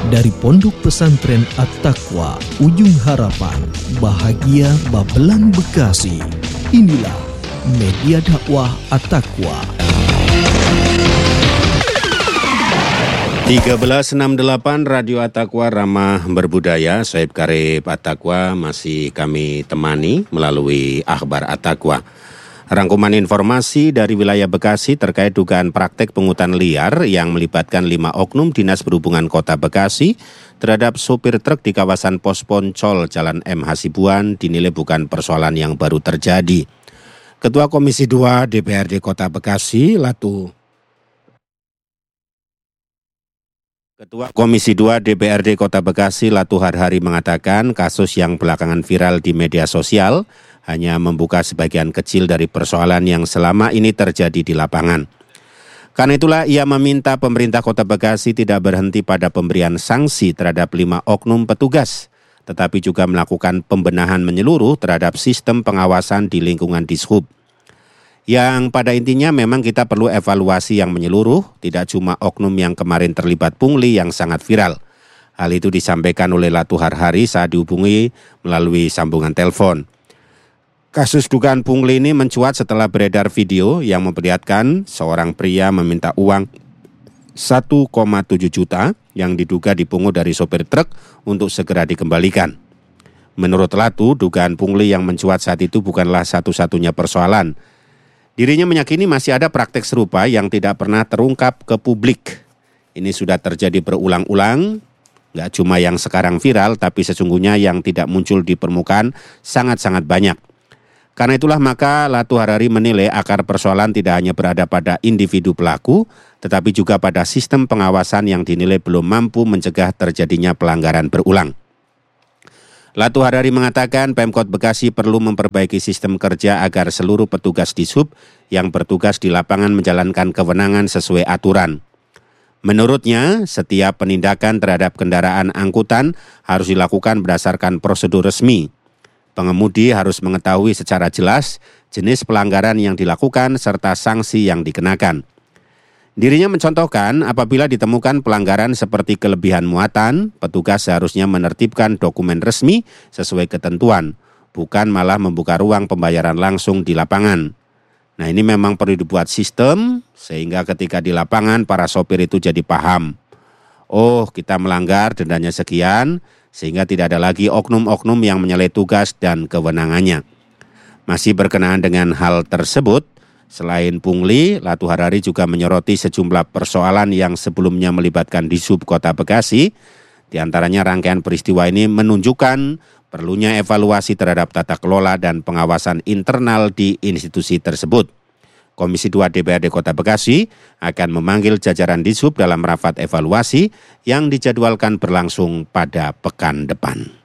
Dari Pondok Pesantren At-Taqwa, Ujung Harapan, Bahagia Babelan, Bekasi. Inilah Media Dakwah At-Taqwa. 1368 Radio At-Taqwa Ramah Berbudaya. Soeb Karib At-Taqwa masih kami temani melalui Akhbar At-Taqwa. Rangkuman informasi dari wilayah Bekasi terkait dugaan praktek pungutan liar yang melibatkan 5 oknum Dinas Perhubungan Kota Bekasi terhadap sopir truk di kawasan Pos Poncol Jalan M. Hasibuan dinilai bukan persoalan yang baru terjadi. Ketua Komisi 2 DPRD Kota Bekasi, Ketua Komisi 2 DPRD Kota Bekasi, Latu Harhari mengatakan kasus yang belakangan viral di media sosial hanya membuka sebagian kecil dari persoalan yang selama ini terjadi di lapangan. Karena itulah ia meminta pemerintah Kota Bekasi tidak berhenti pada pemberian sanksi terhadap 5 oknum petugas, tetapi juga melakukan pembenahan menyeluruh terhadap sistem pengawasan di lingkungan Dishub. Yang pada intinya memang kita perlu evaluasi yang menyeluruh, tidak cuma oknum yang kemarin terlibat pungli yang sangat viral. Hal itu disampaikan oleh Latu Harhari saat dihubungi melalui sambungan telepon. Kasus dugaan pungli ini mencuat setelah beredar video yang memperlihatkan seorang pria meminta uang 1,7 juta yang diduga dipungut dari sopir truk untuk segera dikembalikan. Menurut Latu, dugaan pungli yang mencuat saat itu bukanlah satu-satunya persoalan. Dirinya meyakini masih ada praktek serupa yang tidak pernah terungkap ke publik. Ini sudah terjadi berulang-ulang, nggak cuma yang sekarang viral, tapi sesungguhnya yang tidak muncul di permukaan sangat-sangat banyak. Karena itulah maka Latu Harhari menilai akar persoalan tidak hanya berada pada individu pelaku, tetapi juga pada sistem pengawasan yang dinilai belum mampu mencegah terjadinya pelanggaran berulang. Latu Harhari mengatakan Pemkot Bekasi perlu memperbaiki sistem kerja agar seluruh petugas Dishub yang bertugas di lapangan menjalankan kewenangan sesuai aturan. Menurutnya, setiap penindakan terhadap kendaraan angkutan harus dilakukan berdasarkan prosedur resmi. Pengemudi harus mengetahui secara jelas jenis pelanggaran yang dilakukan serta sanksi yang dikenakan. Dirinya mencontohkan apabila ditemukan pelanggaran seperti kelebihan muatan, petugas seharusnya menertibkan dokumen resmi sesuai ketentuan, bukan malah membuka ruang pembayaran langsung di lapangan. Nah, ini memang perlu dibuat sistem sehingga ketika di lapangan para sopir itu jadi paham. Oh, kita melanggar dendanya sekian, sehingga tidak ada lagi oknum-oknum yang menyalahi tugas dan kewenangannya. Masih berkenaan dengan hal tersebut, selain pungli, Latu Harhari juga menyoroti sejumlah persoalan yang sebelumnya melibatkan Dishub Kota Bekasi. Di antaranya rangkaian peristiwa ini menunjukkan perlunya evaluasi terhadap tata kelola dan pengawasan internal di institusi tersebut. Komisi 2 DPRD Kota Bekasi akan memanggil jajaran Dishub dalam rapat evaluasi yang dijadwalkan berlangsung pada pekan depan.